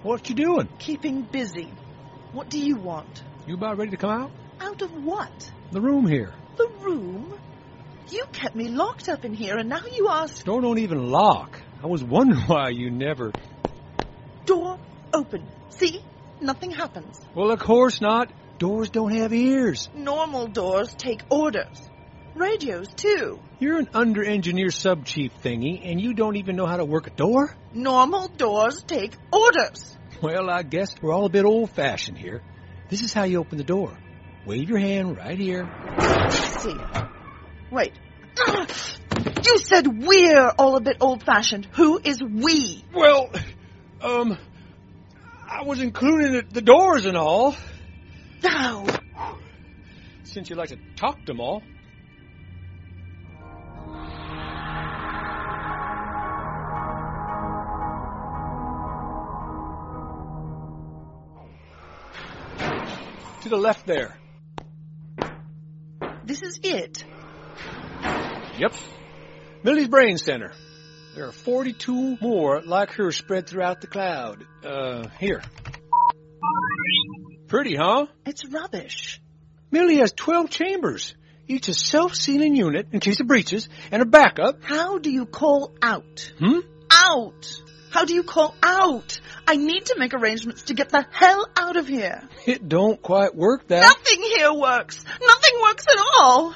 What you doing? Keeping busy. What do you want? You about ready to come out? Out of what? The room here. The room? You kept me locked up in here, and now you ask... Door don't even lock. I was wondering why you never... Door open. See? Nothing happens. Well, of course not. Doors don't have ears. Normal doors take orders. Radios, too. You're an under-engineer sub-chief thingy, and you don't even know how to work a door? Normal doors take orders. Well, I guess we're all a bit old-fashioned here. This is how you open the door. Wave your hand right here. Let's see. Wait. You said we're all a bit old-fashioned. Who is we? Well, I was including the doors and all. Now. Since you like to talk to them all. To the left there. This is it. Yep. Millie's Brain Center. There are 42 more like her spread throughout the cloud. Here. Pretty, huh? It's rubbish. Millie has 12 chambers, each a self-sealing unit in case of breaches, and a backup. How do you call out? Out! How do you call out? I need to make arrangements to get the hell out of here. It don't quite work that. Nothing here works. Nothing works at all.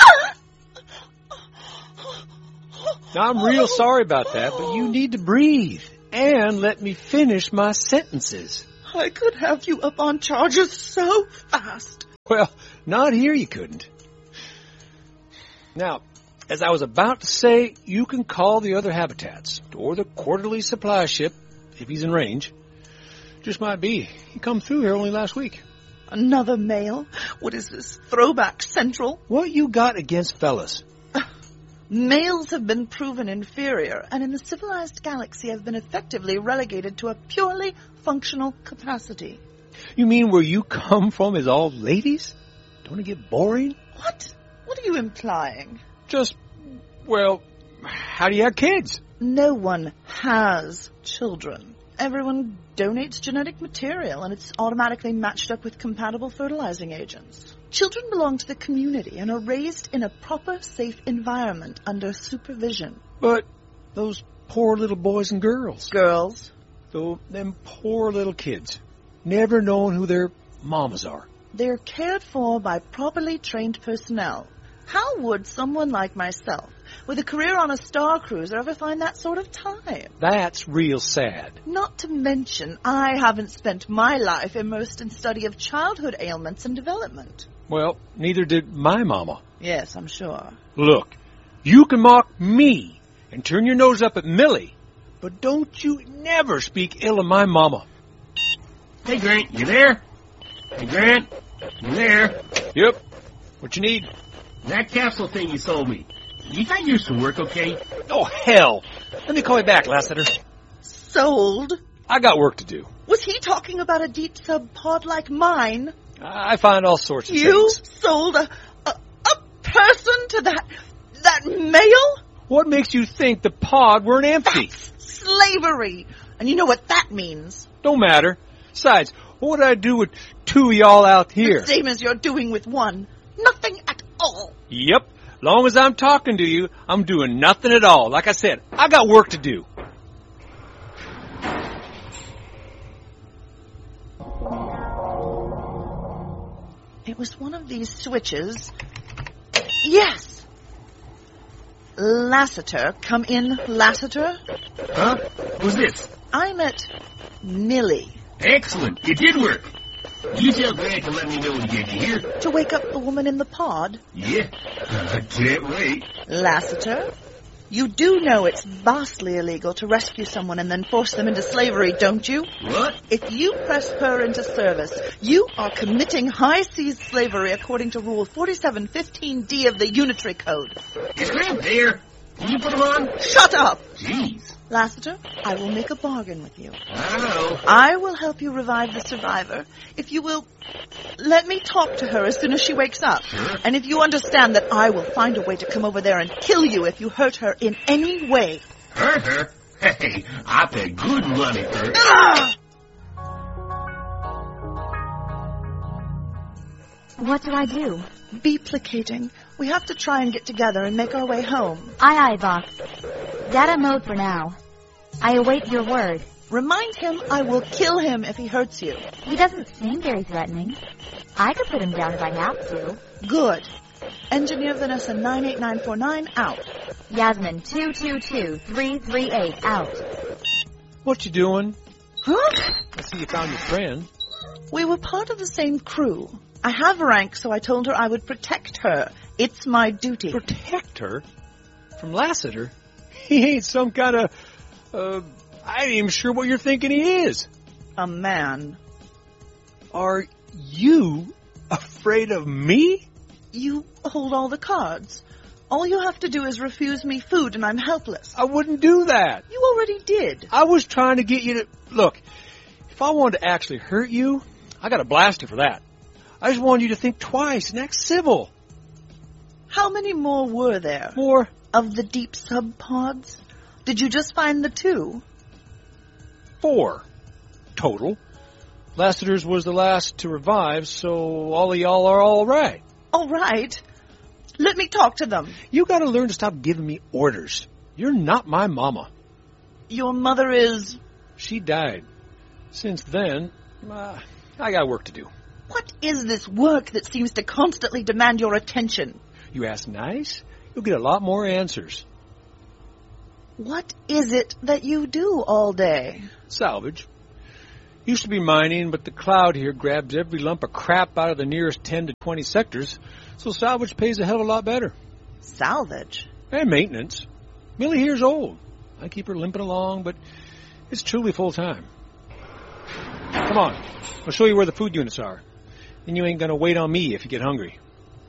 Now, I'm real sorry about that, but you need to breathe and let me finish my sentences. I could have you up on charges so fast. Well, not here you couldn't. Now, as I was about to say, you can call the other habitats or the quarterly supply ship if he's in range. Just might be. He come through here only last week. Another male? What is this, Throwback Central? What you got against fellas? Males have been proven inferior, and in the civilized galaxy have been effectively relegated to a purely functional capacity. You mean where you come from is all ladies? Don't it get boring? What? What are you implying? Just, well, how do you have kids? No one has children. Everyone donates genetic material, and it's automatically matched up with compatible fertilizing agents. Children belong to the community and are raised in a proper, safe environment under supervision. But those poor little boys and girls. Girls? So them poor little kids, never knowing who their mamas are. They're cared for by properly trained personnel. How would someone like myself, with a career on a star cruiser, ever find that sort of time? That's real sad. Not to mention, I haven't spent my life immersed in study of childhood ailments and development. Well, neither did my mama. Yes, I'm sure. Look, you can mock me and turn your nose up at Millie, but don't you never speak ill of my mama. Hey, Grant, you there? Hey, Grant, you there? Yep. What you need? That capsule thing you sold me. You got yours to work, okay? Oh, hell. Let me call you back, Lassiter. Sold? I got work to do. Was he talking about a deep sub pod like mine? I find all sorts of You things. sold a person to that male? What makes you think the pod weren't empty? That's slavery. And you know what that means. Don't matter. Besides, what would I do with two of y'all out here? The same as you're doing with one. Nothing at all. Yep. Long as I'm talking to you, I'm doing nothing at all. Like I said, I got work to do. It was one of these switches. Yes. Lassiter. Come in, Lassiter. Huh? Who's this? I'm at Millie. Excellent. It did work. You tell Grant to let me know when you get here. To wake up the woman in the pod. Yeah. I can't wait. Lassiter, you do know it's vastly illegal to rescue someone and then force them into slavery, don't you? What? If you press her into service, you are committing high seas slavery according to Rule 4715D of the Unitary Code. Is Grant there? Can you put him on? Shut up! Jeez. Lassiter, I will make a bargain with you. I don't know. I will help you revive the survivor if you will let me talk to her as soon as she wakes up. Sure. And if you understand that I will find a way to come over there and kill you if you hurt her in any way. Hurt her? Hey, I pay good money for her. Ah! What did I do? Be placating. We have to try and get together and make our way home. Aye, boss. Data mode for now. I await your word. Remind him I will kill him if he hurts you. He doesn't seem very threatening. I could put him down if I have to. Good. Engineer Vanessa 98949 out. Yasmin 222338 out. What you doing? Huh? I see you found your friend. We were part of the same crew. I have rank, so I told her I would protect her. It's my duty. Protect her? From Lassiter? He ain't some kind of, I ain't even sure what you're thinking he is. A man. Are you afraid of me? You hold all the cards. All you have to do is refuse me food and I'm helpless. I wouldn't do that. You already did. I was trying to get you to... Look, if I wanted to actually hurt you, I got a blaster for that. I just wanted you to think twice and act civil. How many more were there? More? Of the deep sub-pods? Did you just find the 2? 4 total. Lassiter's was the last to revive, so all of y'all are all right. All right. Let me talk to them. You gotta learn to stop giving me orders. You're not my mama. Your mother is... She died. Since then, I got work to do. What is this work that seems to constantly demand your attention? You ask nice, you'll get a lot more answers. What is it that you do all day? Salvage. Used to be mining, but the cloud here grabs every lump of crap out of the nearest 10 to 20 sectors, so salvage pays a hell of a lot better. Salvage? And maintenance. Millie here's old. I keep her limping along, but it's truly full-time. Come on, I'll show you where the food units are. Then you ain't gonna wait on me if you get hungry.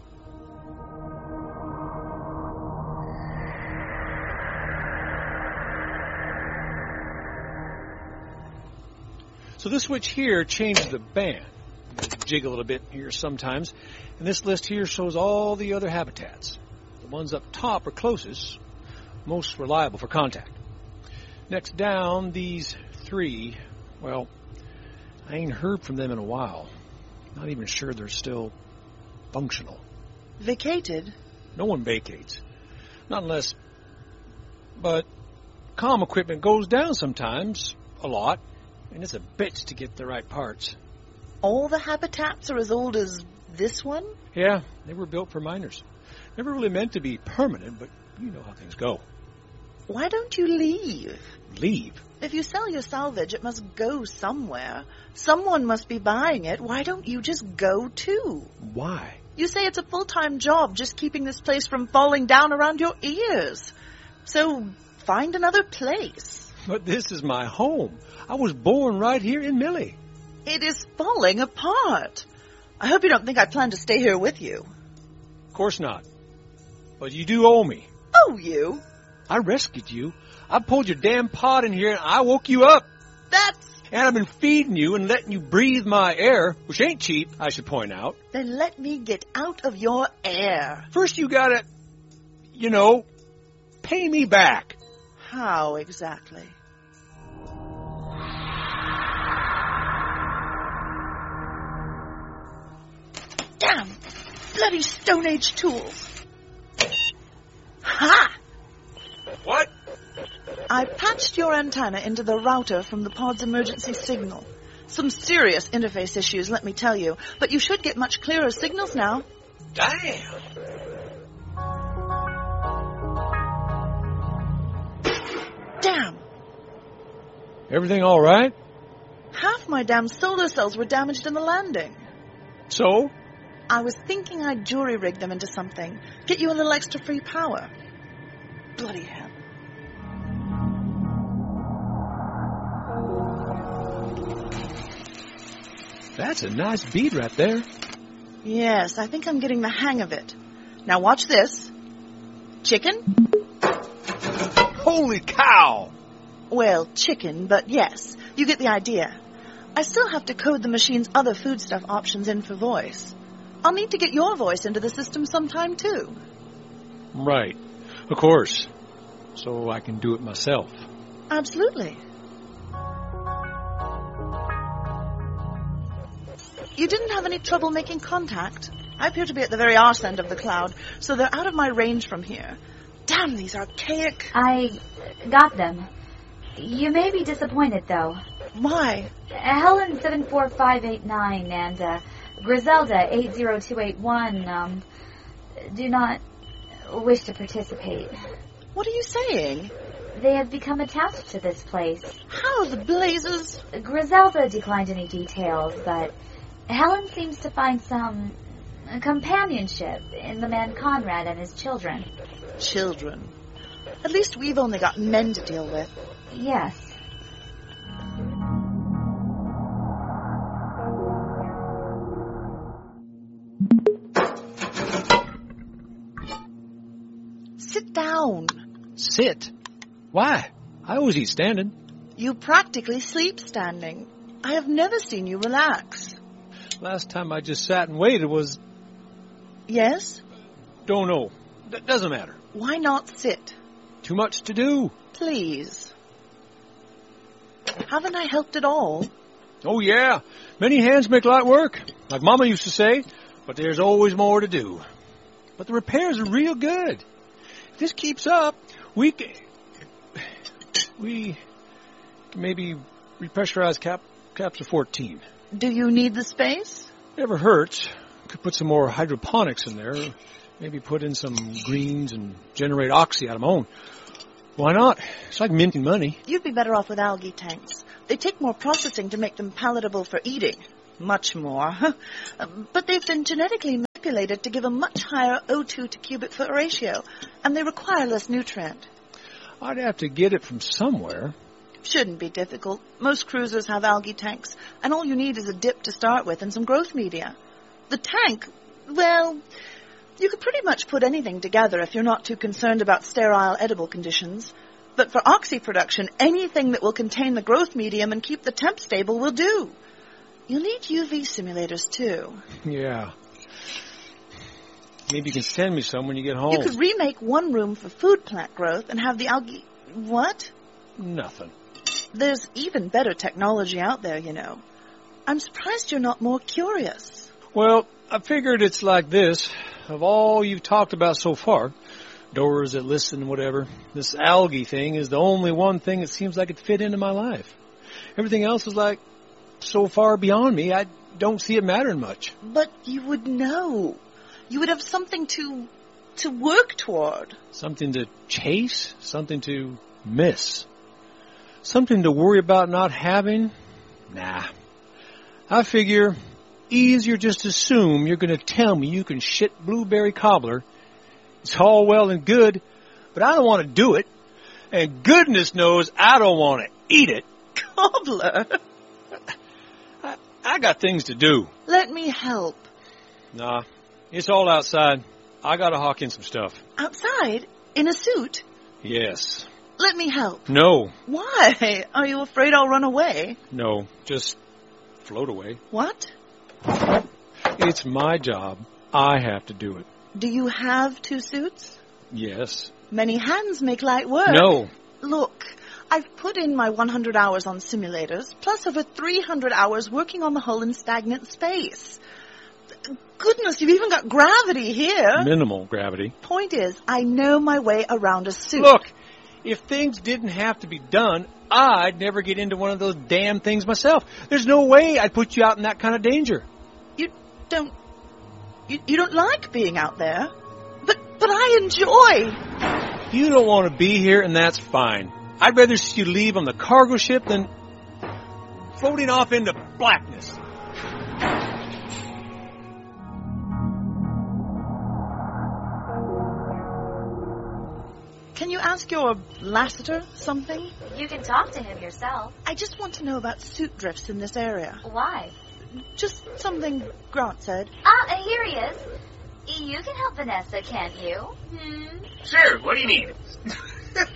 So this switch here changes the band. Jig a little bit here sometimes. And this list here shows all the other habitats. The ones up top are closest, most reliable for contact. Next down, these 3, well, I ain't heard from them in a while. Not even sure they're still functional. Vacated? No one vacates. Not unless... But comm equipment goes down sometimes. A lot. And it's a bitch to get the right parts. All the habitats are as old as this one? Yeah, they were built for miners. Never really meant to be permanent, but you know how things go. Why don't you leave? Leave? If you sell your salvage, it must go somewhere. Someone must be buying it. Why don't you just go too? Why? You say it's a full-time job just keeping this place from falling down around your ears. So find another place. But this is my home. I was born right here in Millie. It is falling apart. I hope you don't think I plan to stay here with you. Of course not. But you do owe me. Oh, you? I rescued you. I pulled your damn pod in here and I woke you up. That's... And I've been feeding you and letting you breathe my air, which ain't cheap, I should point out. Then let me get out of your air. First you gotta, pay me back. How exactly? Damn! Bloody Stone Age tools. Ha! What? I patched your antenna into the router from the pod's emergency signal. Some serious interface issues, let me tell you, but you should get much clearer signals now. Damn! Damn! Everything all right? Half my damn solar cells were damaged in the landing. So? I was thinking I'd jury-rig them into something. Get you a little extra free power. Bloody hell. That's a nice bead right there. Yes, I think I'm getting the hang of it. Now watch this. Chicken? Holy cow! Well, chicken, but yes, you get the idea. I still have to code the machine's other foodstuff options in for voice. I'll need to get your voice into the system sometime, too. Right. Of course. So I can do it myself. Absolutely. You didn't have any trouble making contact? I appear to be at the very arse end of the cloud, so they're out of my range from here. Damn these archaic... I got them. You may be disappointed, though. Why? Helen 74589 and Griselda 80281 do not wish to participate. What are you saying? They have become attached to this place. How the blazes... Griselda declined any details, but Helen seems to find some companionship in the man Conrad and his children. Children. At least we've only got men to deal with. Yes. Sit down. Sit? Why? I always eat standing. You practically sleep standing. I have never seen you relax. Last time I just sat and waited was... Yes? Don't know. Doesn't matter. Why not sit? Too much to do. Please. Haven't I helped at all? Oh, yeah. Many hands make light work, like Mama used to say, but there's always more to do. But the repairs are real good. If this keeps up, we can maybe repressurize capsule 14. Do you need the space? Never hurts. Could put some more hydroponics in there. Maybe put in some greens and generate oxy out of my own. Why not? It's like minting money. You'd be better off with algae tanks. They take more processing to make them palatable for eating. Much more. But they've been genetically manipulated to give a much higher O2 to cubic foot ratio, and they require less nutrient. I'd have to get it from somewhere. Shouldn't be difficult. Most cruisers have algae tanks, and all you need is a dip to start with and some growth media. The tank, well, you could pretty much put anything together if you're not too concerned about sterile edible conditions. But for oxy production, anything that will contain the growth medium and keep the temp stable will do. You'll need UV simulators, too. Yeah. Maybe you can send me some when you get home. You could remake one room for food plant growth and have the algae... What? Nothing. There's even better technology out there, you know. I'm surprised you're not more curious. Well, I figured it's like this. Of all you've talked about so far, doors that listen, whatever, this algae thing is the only one thing that seems like it fit into my life. Everything else is like so far beyond me, I don't see it mattering much. But you would know. You would have something to work toward. Something to chase, something to miss. Something to worry about not having? Nah. I figure easier just assume you're going to tell me you can shit blueberry cobbler. It's all well and good, but I don't want to do it. And goodness knows I don't want to eat it. Cobbler? I got things to do. Let me help. Nah, it's all outside. I got to hawk in some stuff. Outside? In a suit? Yes. Let me help. No. Why? Are you afraid I'll run away? No, just float away. What? It's my job. I have to do it. Do you have two suits? Yes. Many hands make light work. No. Look, I've put in my 100 hours on simulators, plus over 300 hours working on the hull in stagnant space. Goodness, you've even got gravity here. Minimal gravity. Point is, I know my way around a suit. Look, if things didn't have to be done, I'd never get into one of those damn things myself. There's no way I'd put you out in that kind of danger. You don't like being out there. But I enjoy. You don't want to be here, and that's fine. I'd rather see you leave on the cargo ship than floating off into blackness. Can you ask your Lassiter something? You can talk to him yourself. I just want to know about suit drifts in this area. Why? Just something Grant said. Here he is. You can help Vanessa, can't you? Sure, what do you need?